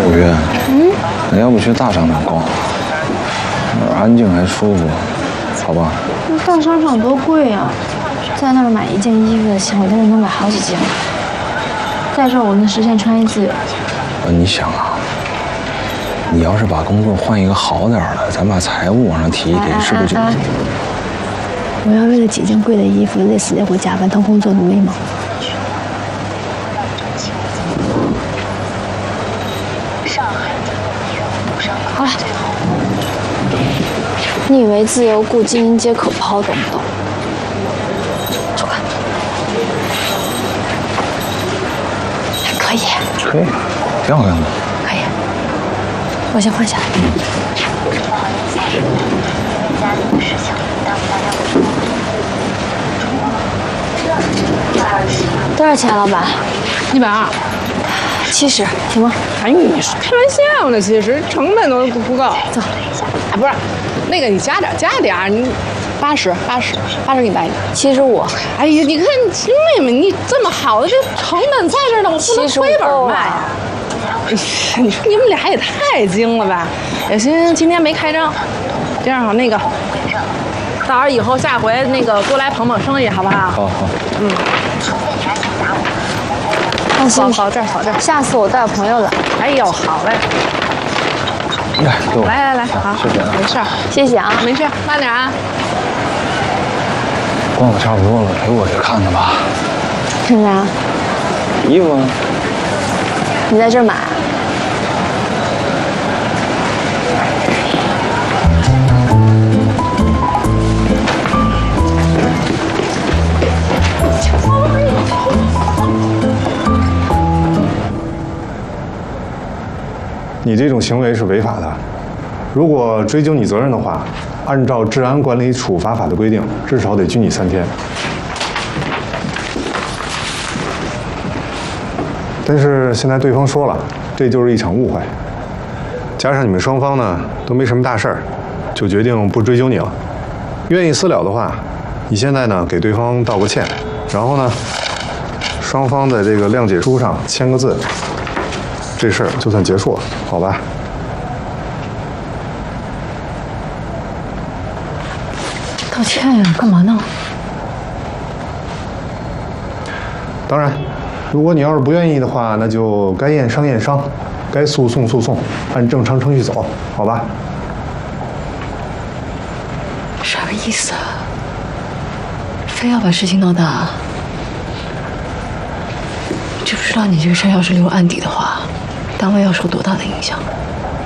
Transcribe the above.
五月，那要不去大商场逛，那儿安静还舒服，好吧？ 那大商场多贵啊，在那儿买一件衣服的钱，我在这能买好几件。在这儿我能实现穿衣自由。 你想啊，你要是把工作换一个好点的，咱把财务往上提一提，是不是就？ 我要为了几件贵的衣服累死累活加班当工作奴隶吗？好了，你以为自由故精英皆可抛，懂不懂？走吧。还可以。 可以，挺好看的。 可以。我先换下来。多少钱，老板 120。 70，行吗？ 哎，你是开玩笑呢？其实成本都不够。 走。 啊，不是，那个你加点，你80给你带去。 75。 哎呀，你看妹妹，你这么好的这成本在这儿呢，我不能亏本卖呀。哎呀，你说你们俩也太精了吧？也行，今天没开张，这样好那个，到时候以后下回那个多来捧捧生意，好不好？ 好。 放心， 扫这儿。 下次我带我朋友来。 哎呦，好嘞。 来，给我。 来，好， 谢谢啊。 没事， 谢谢啊， 没事，慢点啊。 逛的差不多了，陪我去看看吧。 看啥？ 衣服啊。 你在这儿买？ 你这种行为是违法的，如果追究你责任的话，按照《治安管理处罚法》的规定，至少得拘你3天。但是现在对方说了，这就是一场误会，加上你们双方呢都没什么大事儿，就决定不追究你了。愿意私了的话，你现在呢给对方道个歉，然后呢，双方在这个谅解书上签个字。这事儿就算结束了，好吧？ 道歉呀，干嘛呢？ 当然，如果你要是不愿意的话，那就该验伤验伤，该诉讼诉讼，按正常程序走，好吧？ 啥个意思啊？非要把事情闹大？知不知道你这个事儿要是留案底的话？单位要受多大的影响？